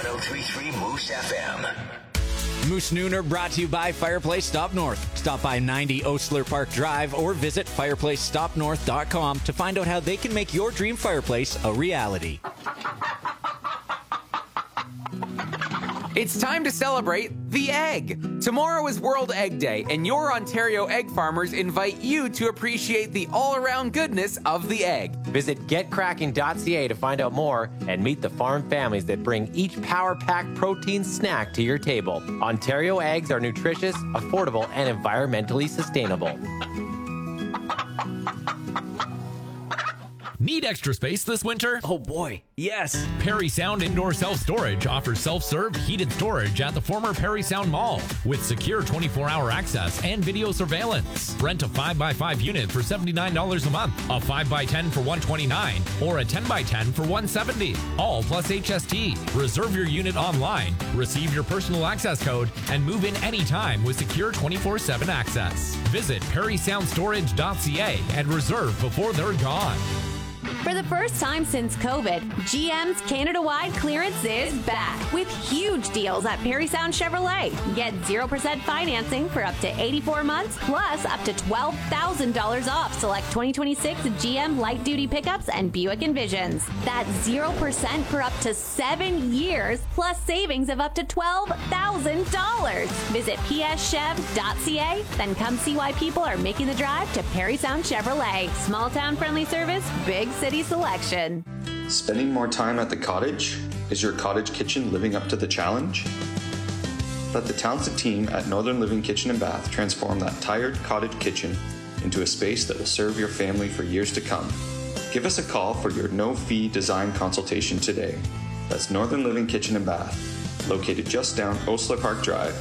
1033 Moose FM. Moose Nooner brought to you by Fireplace Stop North. Stop by 90 Osler Park Drive or visit fireplacestopnorth.com to find out how they can make your dream fireplace a reality. It's time to celebrate the egg. Tomorrow is World Egg Day, and your Ontario egg farmers invite you to appreciate the all-around goodness of the egg. Visit getcracking.ca to find out more and meet the farm families that bring each power-packed protein snack to your table. Ontario eggs are nutritious, affordable, and environmentally sustainable. Need extra space this winter? Oh boy, yes. Perry Sound Indoor Self-Storage offers self-serve heated storage at the former Perry Sound Mall with secure 24-hour access and video surveillance. Rent a 5x5 unit for $79 a month, a 5x10 for $129, or a 10x10 for $170. All plus HST. Reserve your unit online, receive your personal access code, and move in anytime with secure 24/7 access. Visit perrysoundstorage.ca and reserve before they're gone. For the first time since COVID, GM's Canada-wide clearance is back with huge deals at Perry Sound Chevrolet. Get 0% financing for up to 84 months, plus up to $12,000 off select 2026 GM light-duty pickups and Buick Envisions. That's 0% for up to 7 years, plus savings of up to $12,000. Visit pschev.ca, then come see why people are making the drive to Perry Sound Chevrolet. Small-town friendly service, big city selection. Spending more time at the cottage? Is your cottage kitchen living up to the challenge? Let the talented team at Northern Living Kitchen and Bath transform that tired cottage kitchen into a space that will serve your family for years to come. Give us a call for your no-fee design consultation today. That's Northern Living Kitchen and Bath, located just down Osler Park Drive,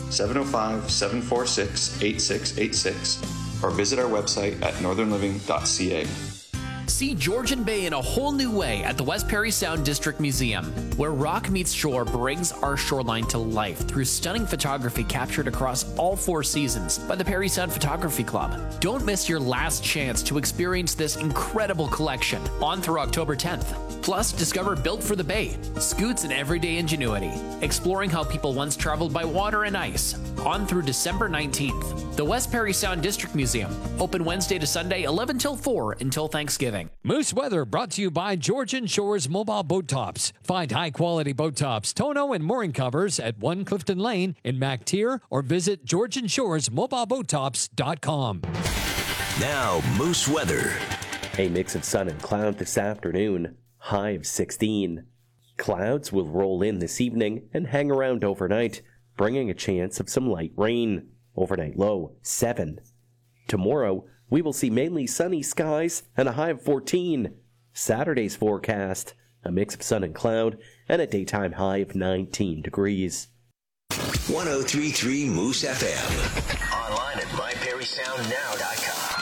705-746-8686, or visit our website at northernliving.ca. See Georgian Bay in a whole new way at the West Perry Sound District Museum, where rock meets shore brings our shoreline to life through stunning photography captured across all 4 seasons by the Perry Sound Photography Club. Don't miss your last chance to experience this incredible collection on through October 10th. Plus, discover Built for the Bay, Scoots and Everyday Ingenuity, exploring how people once traveled by water and ice, on through December 19th. The West Perry Sound District Museum, open Wednesday to Sunday, 11 till 4 until Thanksgiving. Moose Weather brought to you by Georgian Shores Mobile Boat Tops. Find high-quality boat tops, tonneau, and mooring covers at 1 Clifton Lane in MacTier or visit GeorgianShoresMobileBoatTops.com. Now, Moose Weather. A mix of sun and cloud this afternoon. High of 16. Clouds will roll in this evening and hang around overnight, bringing a chance of some light rain. Overnight low, 7. Tomorrow, we will see mainly sunny skies and a high of 14. Saturday's forecast, a mix of sun and cloud and a daytime high of 19 degrees. 1033 Moose FM. Online at myperrysoundnow.com.